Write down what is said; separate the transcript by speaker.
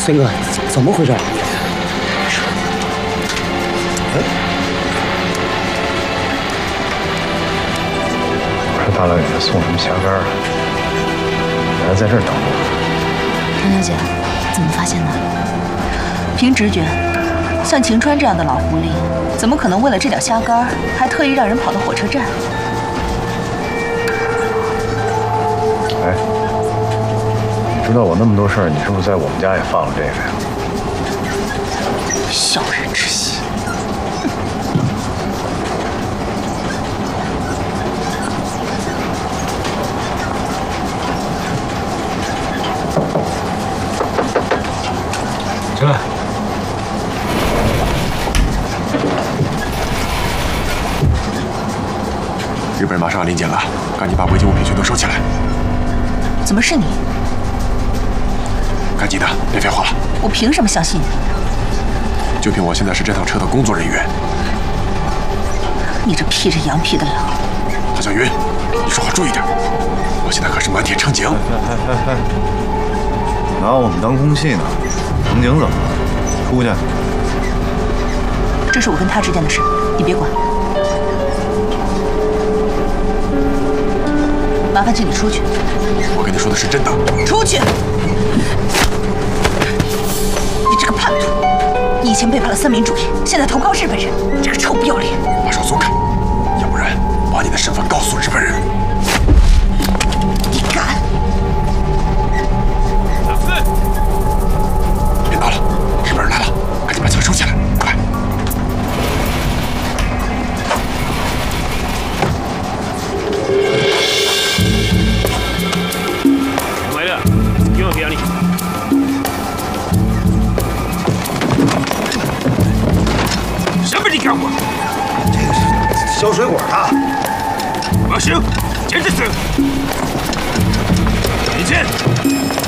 Speaker 1: 孙哥，怎么回事？
Speaker 2: 我说大老远的送什么虾干啊？原来在这儿等我。
Speaker 3: 陈小姐，怎么发现的？凭直觉，像秦川这样的老狐狸，怎么可能为了这点虾干还特意让人跑到火车站？
Speaker 2: 哎，你知道我那么多事儿，你是不是在我们家也放了这个呀？
Speaker 3: 小人之心。
Speaker 2: 进来。
Speaker 4: 日本人马上要临检了，赶紧把违禁物品全都收起来。
Speaker 3: 怎么是你？
Speaker 4: 赶紧的，别废话了。
Speaker 3: 我凭什么相信你？
Speaker 4: 就凭我现在是这趟车的工作人员。
Speaker 3: 你这披着羊皮的狼！
Speaker 4: 韩小云，你说话注意点，我现在可是满铁乘警。
Speaker 2: 拿我们当空气呢？乘警怎么了？出去。
Speaker 3: 这是我跟他之间的事，你别管。麻烦经理出去。
Speaker 4: 我跟你说的是真的。
Speaker 3: 出去！你这个叛徒！你以前背叛了三民主义，现在投靠日本人，这个臭不要脸！
Speaker 4: 把手松开，要不然把你的身份告诉日本人。
Speaker 3: 你敢！
Speaker 4: 老四，别闹了，日本人来了，赶紧把枪收起来，快！
Speaker 5: 没了，给我表里。什么你干过？
Speaker 2: 这个是削水果的。
Speaker 5: 不行，接着死！李健。